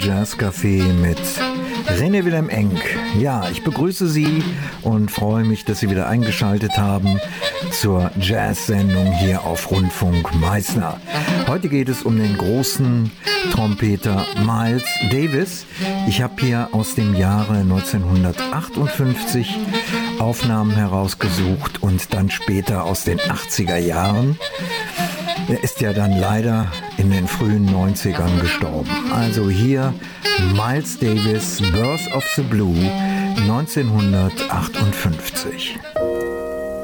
Jazz Café mit René Wilhelm Enck. Ja, ich begrüße Sie und freue mich, dass Sie wieder eingeschaltet haben zur Jazz-Sendung hier auf Rundfunk Meißner. Heute geht es um den großen Trompeter Miles Davis. Ich habe hier aus dem Jahre 1958 Aufnahmen herausgesucht und dann später aus den 80er Jahren. Er ist ja dann leider in den frühen 90ern gestorben. Also hier Miles Davis, Birth of the Blue, 1958.